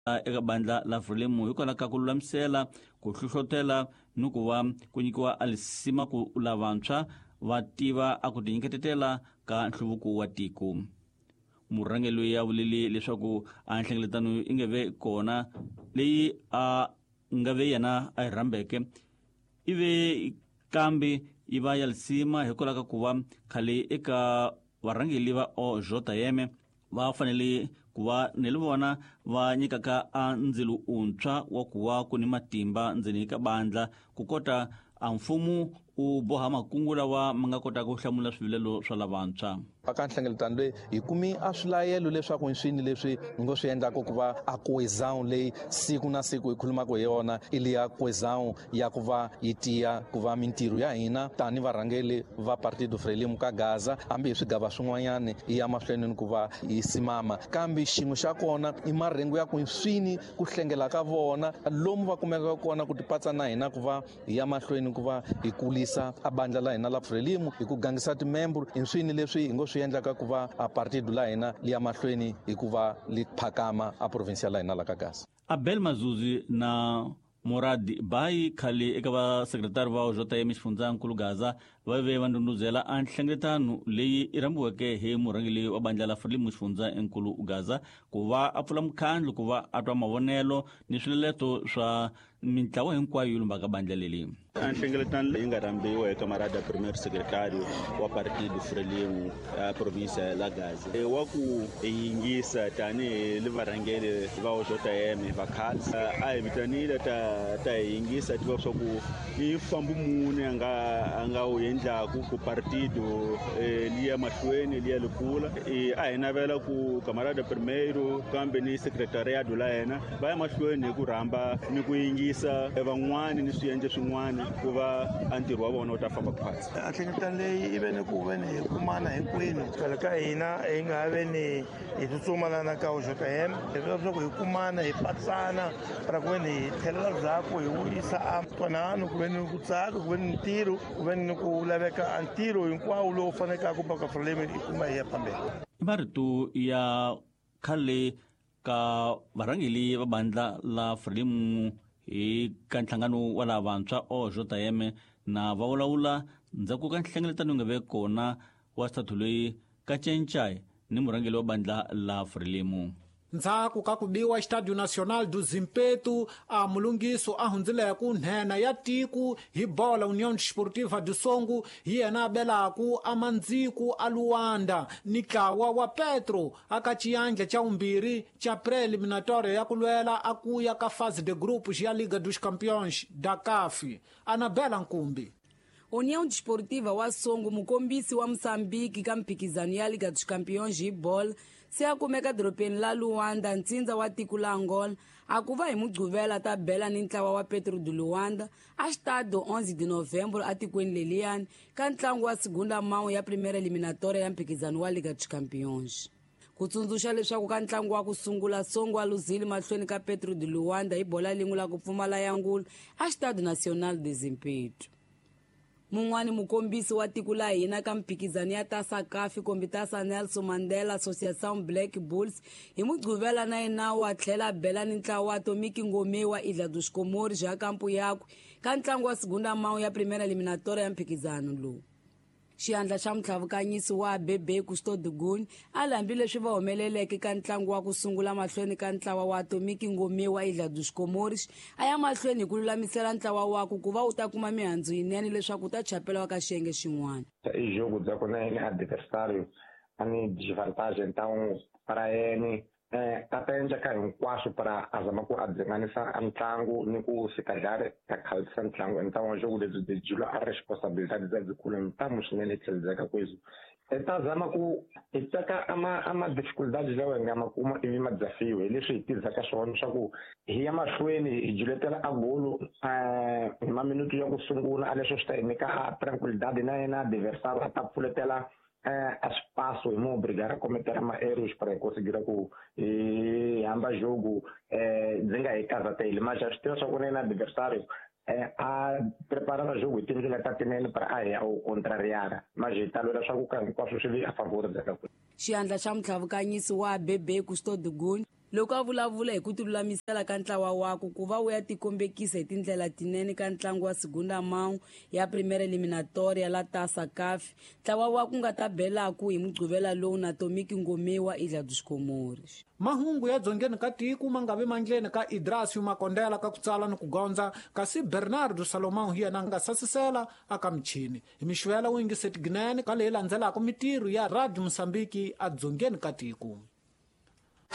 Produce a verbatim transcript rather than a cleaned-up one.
eka bandla la Frelimo hikwalaho ka ku lulamisela ku hlohlotela ni ku va ku nyikiwa alisima ku lavantshwa va tiva a ku tinyiketetela ka nhluvuko wa tiko. Murhangeri loyi a vulele leswaku a nhlengeletano yi nge ve kona leyi a nga ve yena a yi rhambeke ive kambe yi va ya lisima hikwalaho ka ku va khale eka varhangeri va o Jotayeme va fanele ku va ni le vona va nyikaka a ndzilo untshwa wa ku va ku ni matimba ndzeni ka bandla ku kota a mfumo u boha makungu lawa ma nga kota ku hlamula swivilelo swa lavantshwa. Aka nhlengeletano leyi hi kumi a swilayelo leswaku hi swini leswi hi ngo swi endlaka ku va a cohesion leyi siku na siku hi khulumaka hi yona i liya cohesion ya ku va yi tiya ku va mintirho ya hina tani varhangeli va Partido Frelimo ka Gaza hambi hi swigava swin'wanyana hi ya mahlweni ni ku va hi simama kambe xin'we xa kona i marhengu ya ku hi swini ku hlengela ka vona lomu va kumeka kona ku tipatsa na hina ku va hi ya mahlweni ku va hi kulisa a bandla la hina la Frelimo hi ku gangisa timembro hi swini leswi hi ngo swi endlaka ku va a partido la hina liya mahlweni hi ku va li phakama a provincia la hina la ka Gaza. Abel Mazuzi na Moradi Bayi khale eka va sekretari va Jotayeme xifundzakulu Gaza va ve va ndunduzela a nhlengeletano leyi i rambiweke hi murhangeri wa bandla la Frelimo xifundzakulu Gaza ku va a pfula mukhandlo ku va a twa mavonelo ni swileleto swa mintlawa hinkwayo yi lumbaka bandla leli. A nhlengeletano leyi nga rambiwa eka marada primeiro secretário wa Partido Frelimo a província la Gaza wa ku yingisa tanihi li varhangeri va Jotayeme va khale a hi vitanile ta ta yingisa tiva swa ku i fambu mune a nga a nga wu endlaku ku partido liya mahlweni liya likula a hi navela ku camarada primeiro kambe ni secretariado la hina va ya mahlweni hi ku rhamba ni ku yingisa van'wani ni swiyenge swin'wana ku va a ntirho wa vona wu ta famba phasi. A nhlengeletano leyi i ve ni ku ve ni hi kumana hinkwenu kale ka hina hi nga ve ni hi tsutsumalana ka Jotayeme hi vula leswaku hi kumana hi patsana para ku ve ni hi tlhelela ndzhaku hi vuyisa a ntwanano ku ve ni ku tsaka ku ve ni ntirho ku ve ni ku laveka a ntirho hinkwawo lowu fanekaka ku baka Frelimo i kuma hi ya phambeni. I marito ya khale ka varhangeri va bandla la Frelimo hi ka nhlangano wa lavantshwa o Jotayeme na va vulavula ndzhaku ka nhlengeletano nga ve kona wa xitatu loyi ka Cencai ni murhangeri wa bandla la Frelimo. Ndzhaku ka ku biwa Estádio Nacional do Zimpeto a mulungiso a hundzileku nhena ya tiku hi bola União Desportiva do Songo hi yena a belaku a mandziku a Luanda ni ntlawa wa Petro aka ciyandla ca umbirhi ca preliminatória ya ku lwela a kuya ka fase de grupos ya Liga dos Campeões da C A F. Anabela Nkumbi. União Desportiva wa Songo mukombisi wa Moçambique ka mphikizano ya Liga dos Campeões hi bola se a kumeka doropeni la Luanda ntsindza wa tiko la Angola a ku va hi mugquvela ta bela ni ntlawa wa Petro de Luanda a xitado onze de novembro a tikweni leliyani ka ntlangu wa segunda mão ya primeira eliminatória ya mphikizano wa Liga dos Campeões. Ku tsundzuxa leswaku ka ntlangu wa ku sungula Songo a luzile mahlweni ka Petro de Luanda hi bola lin'we la ku pfumala ya ngula a xitado Nacional de Zimpeto. Mun'wani mukombisi wa tiko la hina ka mphikizano ya Taça C A F kombi Taça Nelson Mandela Associação Black Bulls hi mugquvela na yena wa tlhela bela ni ntlawa wa Tomiki Ngome wa Ilha dos Comores ya kampu yakwe ka ntlangu wa segunda mão ya primeira eliminatória ya mphikizano lowu. Xiandla xa mutlhavukanyisi wa Bebe Custódio Guni a lambi leswi va humeleleke ka ntlangu wa ku sungula mahlweni ka ntlawa wa Tomiki Ngome wa Ilha dos Comores a ya mahlweni hi ku lulamisela ntlawa wako ku va u ta kuma mihandzu yinene leswaku u ta chapela ka xiyenge xin'wana. I jogo dza ku na yena adversário a ni desvantagem então para ele eh ta endla ka hinkwaswo para azama ku adzinganisa ntlangu ni ku sikadare ka khalisa ntlangu então jogo lebyi byi jula a responsabilidade za zikulu ntamu swinene tlhelizaka kwezi eta zama ku itaka ama ama difficulties lawa nga makuma ivi madzafiwe leswi hi tirhisaka swona swa ku hi ya mahlweni hi juletela a golo eh hi ma minuti ya ku sungula a leswo swi ta hi nyika tranquilidade na yena adversário a ta pfuletela eh a espaço e mo obrigar a cometer uma erros para conseguir ku e amba jogo eh dzinga hi casa tele mas a situação com o adversário eh a preparar o jogo e tem que estar tendo para a ao contrariar mas está lura só com quase a favor da. Xiandla xa mutlhavukanyisi wa Bebe Custódio Guni loko a vulavula hi ku tilulamisela ka ntlawa wako ku va wu ya tikombekisa hi tindlela tinene ka ntlangu wa segunda mão ya primeira eliminatória la Taça C A F, ntlawa wako nga ta belaku hi mugqivela lowu na Tomiki Ngomewa Ilha dos Comores. mahungu ya dzongeni ka tiko ma nga vi mandleni ka Idrasio Makondela ka ku tsala ni ku gondza, kasi Bernardo Salomão hi yena nga sasisela aka michini hi mixivela wingiseti ginene ka leyi landzelaka mitirho ya Radio Mosambiki a dzongeni ka tiko.